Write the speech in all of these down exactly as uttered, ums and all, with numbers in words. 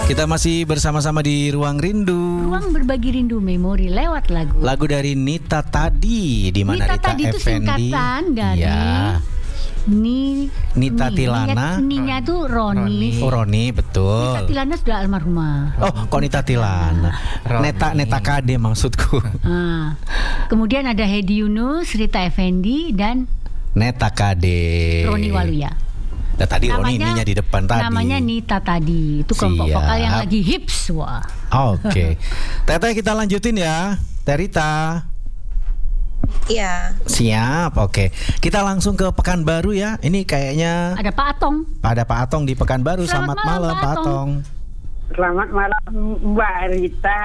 Kita masih bersama-sama di Ruang Rindu. Ruang berbagi rindu memori lewat lagu. Lagu dari Nita Tadi, di mana Nita Rita Tadi itu Effendi. singkatan dari Ya. Ni Nita Ni- Tilana. Ninya tuh Roni. Oh, Roni, betul. Nita Tilana sudah almarhumah. Oh, kok Nita Tilana? Roni. Neta Neta Kade maksudku. Ah. Kemudian ada Hedi Yunus, Rita Effendi, dan Neta Kade. Roni Waluya. Nah, tadi Roni ininya di depan tadi. Namanya Nita Tadi. Itu kelompok Siap. vokal yang lagi hips. Wah. Oke. Teteh, kita lanjutin ya. Terita. Iya. Siap, oke. Kita langsung ke Pekanbaru ya. Ini kayaknya Ada Pak Atong. ada Pak Atong di Pekanbaru. Selamat Selamat, malam, malam, Pak Pak Atong. Atong. Selamat malam Mbak Rita.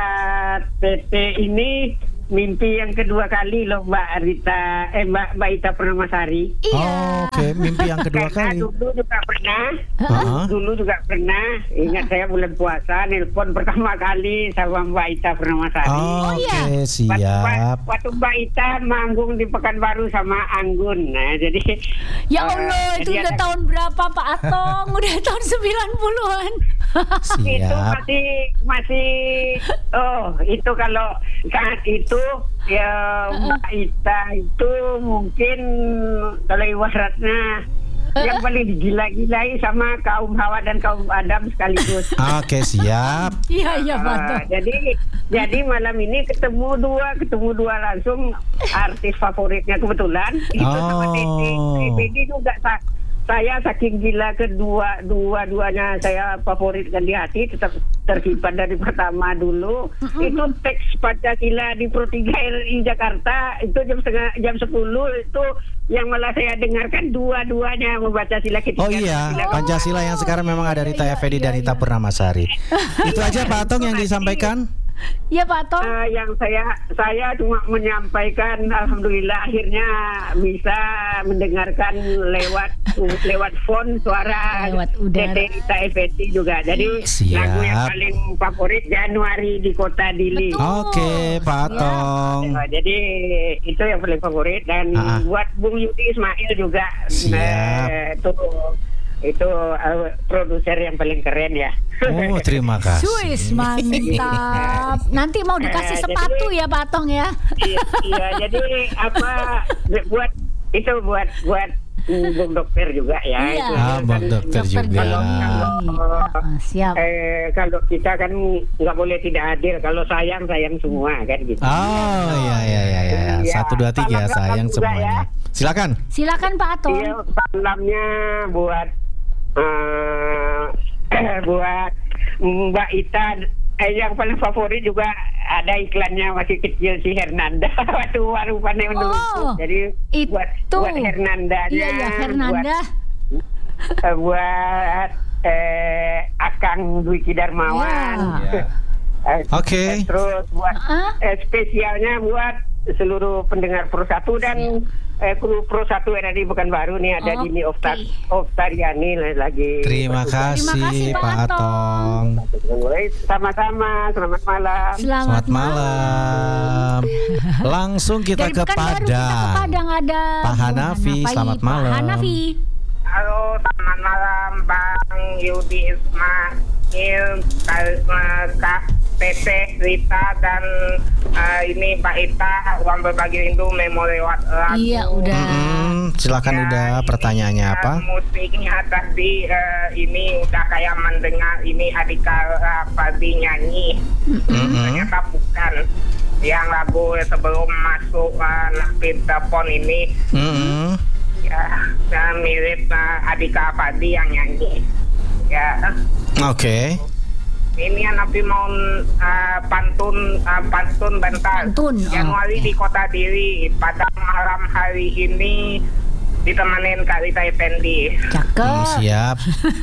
Tete ini mimpi yang kedua kali loh Mbak Rita. Eh Mbak Mbak Ita Pernamasari. Iya. Oh, oke, mimpi yang kedua Karena kali. dulu juga pernah. Heeh. Dulu juga pernah. Ingat saya bulan puasa nelpon pertama kali sama Mbak Ita Pernamasari. Oh, Oh, oke, iya. siap. Waktu, waktu Mbak Ita manggung di Pekanbaru sama Anggun. Nah, jadi Ya eh, Allah, itu jadi udah ada- tahun berapa Pak Atong? Udah tahun sembilan puluhan. itu Siap. masih masih oh itu kalau saat itu ya Mbak Ita itu mungkin kalau ibaratnya yang paling digila-gilai sama kaum Hawa dan kaum Adam sekaligus. Oke, siap. Iya, iya Pak Ah, Atong. jadi jadi malam ini ketemu dua ketemu dua langsung artis favoritnya kebetulan itu sama Tete. Oh. Tete juga sa- saya saking gila kedua dua duanya saya favoritkan di hati, tetap tersimpan dari pertama dulu. Itu teks Pancasila di Pro tiga R I Jakarta itu jam setengah jam sepuluh itu yang malah saya dengarkan dua-duanya membaca sila ketiga. Oh iya, Sila- Pancasila yang sekarang memang ada Rita Effendi dan Rita Purnamasari. Itu aja Pak Atong yang disampaikan. Iya Pak Atong. Eh, yang saya saya cuma menyampaikan alhamdulillah akhirnya bisa mendengarkan lewat lewat phone suara Lewat udara. Tete Rita Effendi juga. Jadi Siap. lagu yang paling favorit Januari di Kota Dili. Betul. Oke, Pak Ya. Atong. Eh, Jadi itu yang paling favorit dan Ah. buat Bung Yudi Ismail juga. Siap. Eh, itu itu eh, produser yang paling keren ya. Oh, terima kasih. Suis, mantap. Nanti mau dikasih Eh, sepatu jadi- ya Pak Atong ya. iya, iya, jadi apa buat itu buat buat mm, Bung Dokter juga ya. Iya. Itu Ah, kan Bung Dokter juga. Kalau, kalau, Ah, siap. eh, kalau kita kan nggak boleh tidak hadir. Kalau sayang sayang semua kan gitu. Oh, iya iya iya iya. Iya. Satu dua tiga Salam sayang juga semuanya. ya. Silakan. Silakan Pak Atong. Iya, salamnya buat eh, buat Mbak Ita. Eh, yang paling favorit juga ada iklannya masih kecil si Hernanda waktu baru pandai Oh, jadi buat itu. buat Hernandanya, Iya, iya Fernanda. buat, eh, buat eh, Akang Dwiki Darmawan. Ya. Eh, Oke. eh, terus buat Ah. eh, spesialnya buat seluruh pendengar Pro satu dan eh, kru Pro satu yang ada di Pekanbaru nih ada Oke. Dini Oftar Oftariani lagi. Terima kasih, kasih, Pak Pak Atong. Atong. Sama-sama, selamat malam. Selamat, Selamat malam. Langsung kita Dari ke Pekanbaru kita ke Padang. Padang ada Pak Bu Hanafi, Hanafi. selamat Pak malam. Hanafi. Halo, selamat malam Bang Yudi Ismail, Kak Teteh Rita dan eh, ini Pak Ita, Ruang Berbagi Rindu Memori lewat lagu. Iya, udah. Mm-mm, silakan udah ini, pertanyaannya eh, apa? Musiknya tadi eh, ini udah kayak mendengar ini Adika Fardi nyanyi. Mm-mm. Ternyata bukan. Yang lagu sebelum masuk uh, Napit Telepon ini Mm-mm. ya, ya mirip uh, Adika Fardi yang nyanyi. Ya. Oke. Ini yang Nabi mau uh, pantun uh, pantun bentar. Pantun, oh, Januari oke. di Kota Diri pada malam hari ini ditemanin Kak Rita Effendi. Mm, Cakep. siap.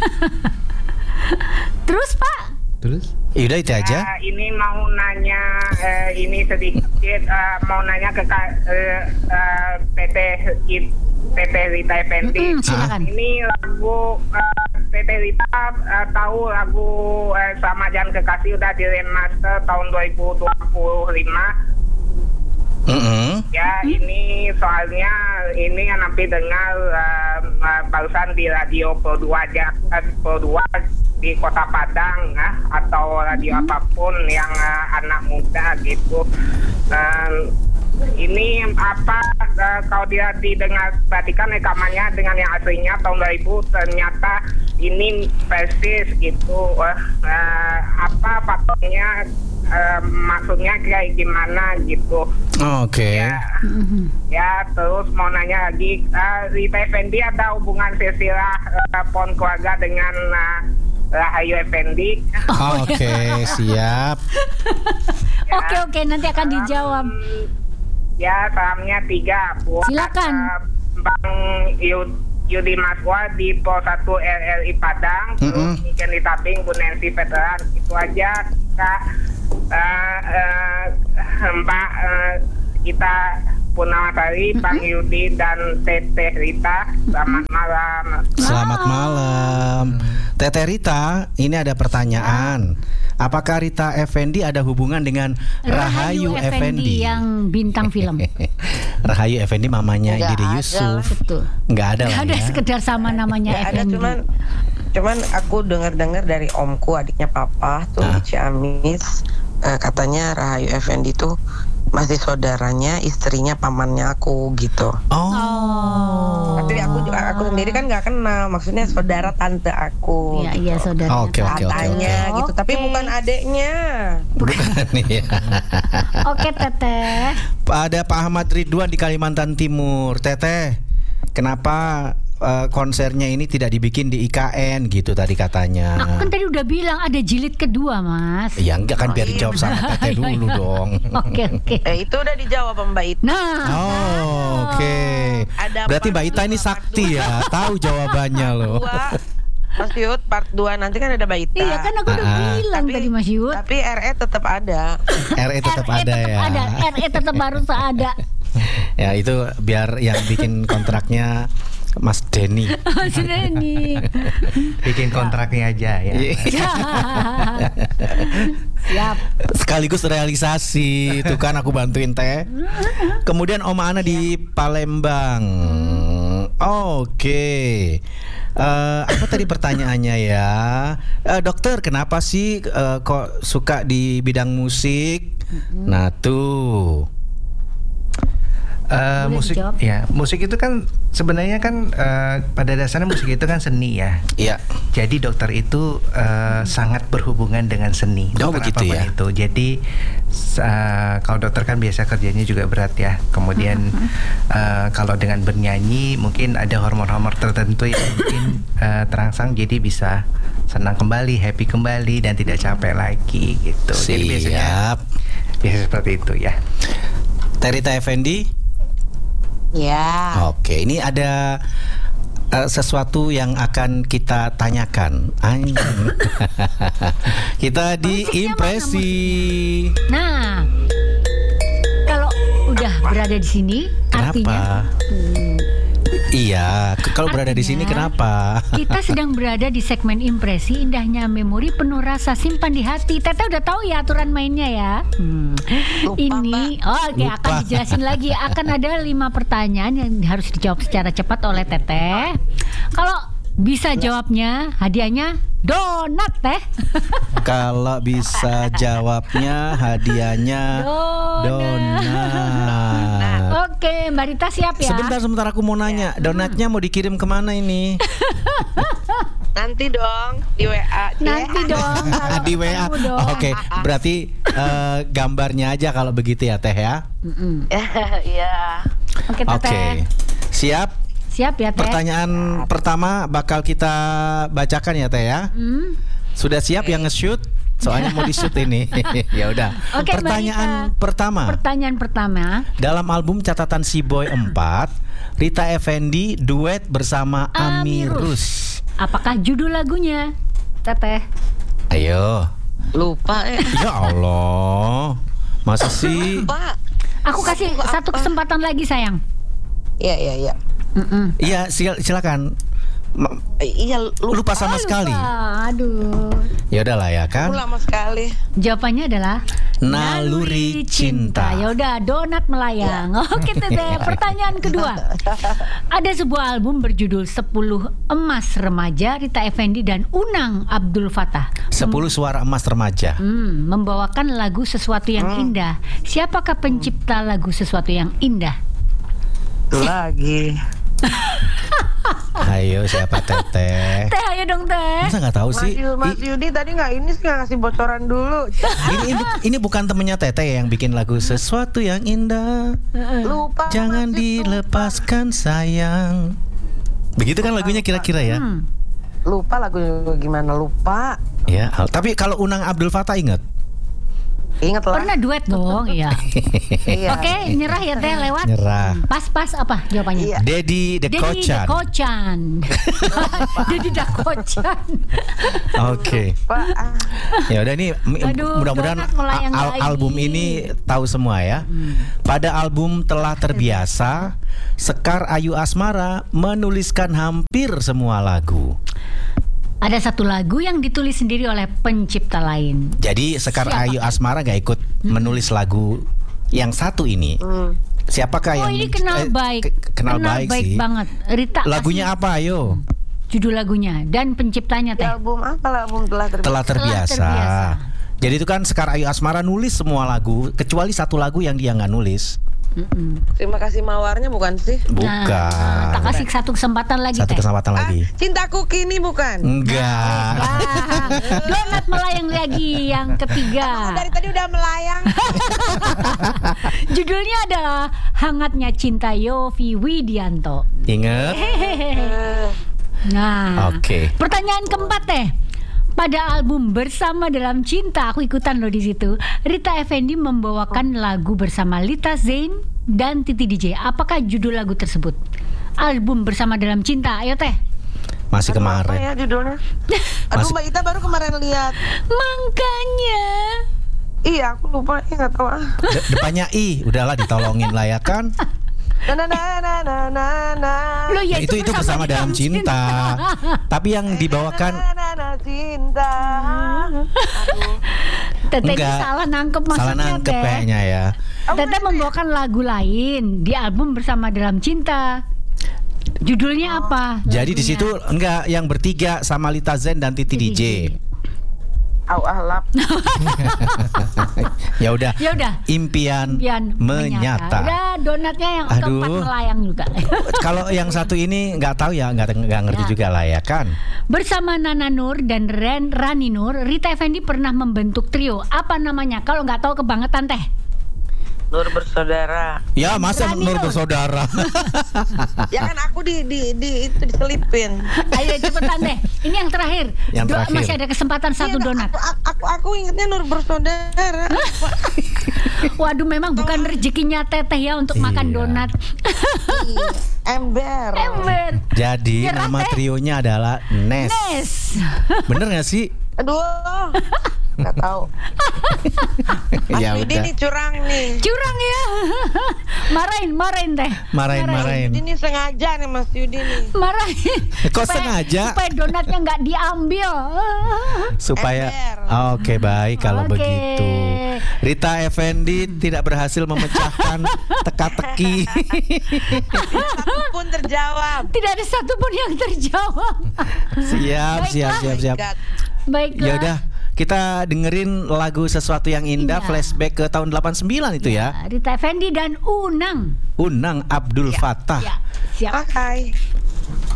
Terus Pak? Terus? Ya udah itu aja. Uh, ini mau nanya uh, ini sedikit uh, mau nanya ke Kak uh, uh, Teteh It- Teteh Rita Effendi. Mm-mm, silakan. Ini lagu uh, Teteh Rita uh, tahu lagu uh, Sama Jangan Kekasih udah di remaster tahun dua ribu dua puluh lima. Mm-mm. Ya, ini soalnya ini yang nanti dengar uh, uh, barusan di radio Pro dua aja, uh, Pro dua di Kota Padang ah, atau radio Mm-hmm. apapun yang uh, anak muda gitu. Dan ini apa uh, kalau dia didengar perhatikan rekamannya dengan yang aslinya tahun dua ribu, ternyata ini persis gitu. Uh, uh, apa patungnya, uh, maksudnya kayak gimana gitu. Oke. Ya, Mhm. ya terus mau nanya lagi, uh, Rita Effendy ada hubungan silsilah uh, pohon keluarga dengan uh, Rahayu Effendy? Oke, siap. Oke oke nanti akan dijawab. Um, ya, salamnya tiga buat Silakan. uh, Bang Yud, Yudi Maswa di Pol satu R R I Padang, terus Mm-mm. Niken di Tabing, Bu Nancy Veteran. Itu aja Kak. Uh, uh, Mbak uh, kita Purnawasari, Bang Yudi dan Teteh Rita. Selamat malam. Selamat malam. Teteh Rita, ini ada pertanyaan. Apakah Rita Effendy ada hubungan dengan Rahayu Effendy? yang bintang film. Rahayu Effendy mamanya Nggak Igede ada. Yusuf. Betul. Nggak ada lah Nggak ada ya. sekedar sama namanya Nggak ada, Effendi. cuman cuman aku dengar-dengar dari omku, adiknya papa tuh Ah. di Ciamis, eh, katanya Rahayu Effendy tuh masih saudaranya istrinya pamannya aku gitu. Oh. Tapi aku juga aku sendiri kan nggak kenal, maksudnya saudara tante aku. Iya gitu. iya saudara. Oke, oke, oke. Katanya gitu, tapi Oke. bukan adeknya. Bukan ya. Oke Teteh. Ada Pak Ahmad Ridwan di Kalimantan Timur. Teteh, kenapa eh, konsernya ini tidak dibikin di I K N gitu tadi katanya? Aku kan tadi udah bilang ada jilid kedua Mas. Ya enggak kan biar dijawab sama Teteh dulu dong. Oke oke. Eh itu udah dijawab sama Mbak Ita. Nah. Oh, oke. Ada Berarti part Mbak Ita ini dua, sakti part ya, tahu jawabannya loh. Dua, Mas Yud, part dua nanti kan ada Mbak Ita. Iya kan aku udah Ah. bilang tadi Mas Yud. Tapi R E tetap ada. R E tetap R E ada tetap ya. ada. R E tetap harus ada. Ya itu biar yang bikin kontraknya Mas Denny. Mas Denny. Bikin kontraknya aja ya. Siap. Sekaligus realisasi. Itu kan aku bantuin Teh. Kemudian Oma Ana di Palembang. Oke. Eh, apa tadi pertanyaannya ya? Eh, dokter, kenapa sih eh, kok suka di bidang musik? Nah tuh. Eh, Boleh musik dijawab? ya, musik itu kan sebenarnya kan eh, pada dasarnya musik itu kan seni ya. Iya. Jadi dokter itu eh, sangat berhubungan dengan seni. Oh, Dokter begitu apapun ya? itu. Jadi eh, kalau dokter kan biasa kerjanya juga berat ya. Kemudian eh, kalau dengan bernyanyi mungkin ada hormon-hormon tertentu yang mungkin eh, terangsang, jadi bisa senang kembali, happy kembali dan tidak capek lagi gitu. Jadi biasanya Siap. biasa seperti itu ya. Teh Rita Effendy. Ya. Oke, ini ada eh, sesuatu yang akan kita tanyakan. Anjing. Kita di Musiknya impresi. Nah, kalau udah berada di sini, artinya Kenapa? Hmm, Iya, ke- kalau berada di sini Artinya, kenapa? kita sedang berada di segmen impresi indahnya memori penuh rasa simpan di hati. Teteh udah tahu ya aturan mainnya ya. Hmm. Lupa, Ini, oh, oke Lupa. akan dijelasin lagi. Akan ada lima pertanyaan yang harus dijawab secara cepat oleh Teteh. Kalau bisa jawabnya, hadiahnya donat Teh. Kalau bisa jawabnya hadiahnya donat. Oke, Mbak Rita siap ya? Sebentar, sebentar aku mau nanya, donatnya mau dikirim kemana ini? Nanti dong di W A. Nanti dong. kalau Di W A. ketemu dong. Oke, berarti eh, gambarnya aja kalau begitu ya Teh ya. Mm-mm. Iya. Oke, Oke, Teteh. siap. Siap ya, Teh? Pertanyaan pertama bakal kita bacakan ya Teh ya. Hmm. Sudah siap yang nge-shoot? Soalnya mau di-shoot ini. Ya udah. Oke, Mbak Pertanyaan Rita. pertama. Pertanyaan pertama. Dalam album Catatan Si Boy empat, Rita Effendy duet bersama Amirus. Apakah judul lagunya, Teteh? Ayo. Lupa eh. Ya Allah. Masa sih? Lupa. Aku kasih satu kesempatan lagi sayang. Iya iya iya. Mm-mm. Iya, sil- silakan. Ma- Iya lupa, lupa sama Oh, sekali. lupa. Aduh. Ya udahlah ya kan. lama sekali. Jawabannya adalah Naluri cinta. Ya udah, donat melayang. Oke, Teteh. Pertanyaan kedua. Ada sebuah album berjudul sepuluh Emas Remaja, Rita Effendy dan Unang Abdul Fattah. sepuluh suara emas remaja. Hmm, membawakan lagu Sesuatu yang Indah. Siapakah pencipta lagu Sesuatu yang Indah? Itu lagi. Ayo siapa Teteh? Teh, ayo dong Teh. Masa nggak tahu Mas, sih? Yu- Mas I- Yudi tadi nggak ini sih nggak ngasih bocoran dulu. ini, ini ini bukan temennya Teteh yang bikin lagu Sesuatu yang Indah. Lupa. Jangan Mas, itu dilepaskan sayang. Begitu kan lagunya kira-kira ya? Hmm. Lupa lagu gimana lupa. Ya, al- tapi kalau Unang Abdul Fattah ingat? Ingat lah. Pernah duet dong, iya. Iya. Oke, nyerah ya Teh, lewat. Nyerah. Pas-pas apa jawabannya? Iya. Dedi Dedi Dekocan. Dekocan. Dedi Dekocan. Oke. Pak, ah, Ya udah nih m- Aduh, mudah-mudahan donat melayang al- lagi. album ini tahu semua ya. Pada album Telah Terbiasa, Sekar Ayu Asmara menuliskan hampir semua lagu. Ada satu lagu yang ditulis sendiri oleh pencipta lain. Jadi Sekar Siapa? Ayu Asmara gak ikut menulis lagu yang satu ini. hmm. Siapakah Oh, yang ini kenal eh, baik. ke- kenal, baik, sih. banget. Rita Lagunya kasih apa ayo? judul lagunya dan penciptanya Di Teh. album apa lah album telah terbiasa. Telah terbiasa. Terbiasa. Jadi itu kan Sekar Ayu Asmara nulis semua lagu kecuali satu lagu yang dia nggak nulis. Mm-mm. Terima kasih mawarnya bukan sih? Bukan. Nah, tak kasih satu kesempatan lagi Satu Teh. kesempatan lagi. Ah, cintaku kini bukan. Enggak. Ah, donat melayang lagi yang ketiga. Dari tadi udah melayang. Judulnya adalah Hangatnya Cinta Yofi Widianto. Ingat? Nah, Oke. pertanyaan keempat Teh. Pada album Bersama Dalam Cinta, aku ikutan loh di situ. Rita Effendy membawakan lagu bersama Lita Zain dan Titi D J. Apakah judul lagu tersebut? Album Bersama Dalam Cinta. Ayo Teh. Masih Aduh, apa kemarin. ya judulnya? Aduh Masih- Mbak Ita baru kemarin lihat. Makanya. Iya aku lupa, eh nggak tahu ah. De- depannya I, udahlah ditolongin lah ya kan. Na na na na na na na. Loh, ya, itu itu bersama dalam cinta. Tapi yang dibawakan Na na na cinta. Aduh. Teteh ini enggak. salah nangkep maksudnya Salah nangkep Teh. kayaknya ya. Teteh membawakan lagu lain di album Bersama Dalam Cinta. Judulnya apa? Jadi di lagunya? situ enggak yang bertiga sama Lita Zain dan Titi D J. Au ah lap. Ya udah. Ya udah. Impian, Impian menyata. Udah, donatnya yang Aduh. keempat melayang juga. Kalau yang satu ini nggak tahu ya, nggak nggak ngerti Ya. juga lah ya kan. Bersama Nana Nur dan Ren Rani Nur, Rita Effendy pernah membentuk trio. Apa namanya? Kalau nggak tahu kebangetan Teh. Nur bersaudara. Ya masa Rani Nur Nur. bersaudara. Ya kan aku di di di itu diselipin. Ayo cepetan deh. Ini yang terakhir. Yang Do- terakhir. Masih ada kesempatan satu Iya, donat. Aku, aku aku ingetnya Nur bersaudara. Waduh, memang bukan rezekinya Teteh ya untuk makan Iya. donat. Ember. Ember. Jadi Nyerah, nama Teh. trionya adalah Nes. Nes. Bener nggak sih? Aduh. Nggak tahu. Mas Ya Yudi udah. nih curang nih. Curang ya. Marahin, marahin Teh. Marahin, marahin. Yudi nih sengaja nih Mas Yudi nih. Marahin. Kok Supaya- sengaja? Supaya donatnya nggak diambil. Supaya Ember. oke baik kalau Oke. begitu. Rita Effendy tidak berhasil memecahkan teka-teki. Satu pun terjawab. Tidak ada satupun yang terjawab. Siap, siap, siap, siap. God. Baiklah. Ya udah, kita dengerin lagu Sesuatu yang Indah Iya. flashback ke tahun delapan puluh sembilan itu ya. Rita Effendy dan Unang. Unang Abdul Fattah. Ya, siap. Oke.